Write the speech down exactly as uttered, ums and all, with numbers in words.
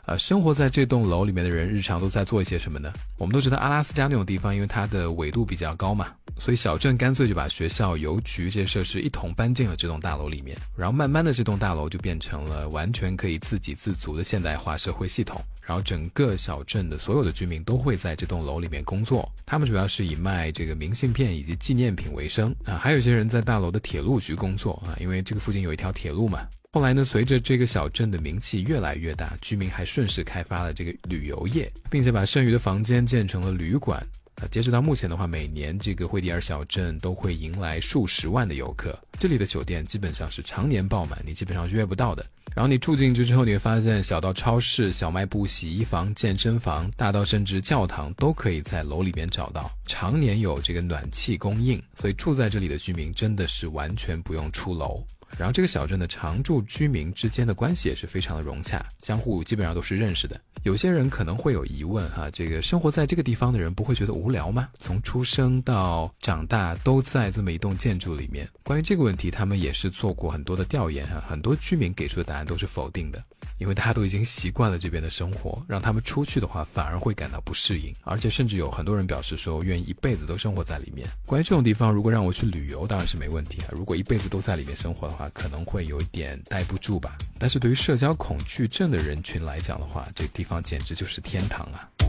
呃，生活在这栋楼里面的人日常都在做一些什么呢？我们都知道阿拉斯加那种地方，因为它的纬度比较高嘛，所以小镇干脆就把学校、邮局这些设施一同搬进了这栋大楼里面，然后慢慢的这栋大楼就变成了完全可以自给自足的现代化社会系统。然后整个小镇的所有的居民都会在这栋楼里面工作，他们主要是以卖这个明信片以及纪念品为生啊，还有一些人在大楼的铁路局工作啊，因为这个附近有一条铁路嘛。后来呢，随着这个小镇的名气越来越大，居民还顺势开发了这个旅游业，并且把剩余的房间建成了旅馆。啊，截止到目前的话，每年这个惠迪尔小镇都会迎来数十万的游客，这里的酒店基本上是常年爆满，你基本上是约不到的。然后你住进去之后，你会发现小到超市、小卖部、洗衣房、健身房，大到甚至教堂都可以在楼里面找到，常年有这个暖气供应，所以住在这里的居民真的是完全不用出楼。然后这个小镇的常住居民之间的关系也是非常的融洽，相互基本上都是认识的。有些人可能会有疑问哈，这个生活在这个地方的人不会觉得无聊吗？从出生到长大都在这么一栋建筑里面。关于这个问题，他们也是做过很多的调研哈，很多居民给出的答案都是否定的，因为大家都已经习惯了这边的生活，让他们出去的话反而会感到不适应，而且甚至有很多人表示说愿意一辈子都生活在里面。关于这种地方，如果让我去旅游当然是没问题啊，如果一辈子都在里面生活的话，可能会有一点待不住吧。但是对于社交恐惧症的人群来讲的话，这个地方简直就是天堂啊。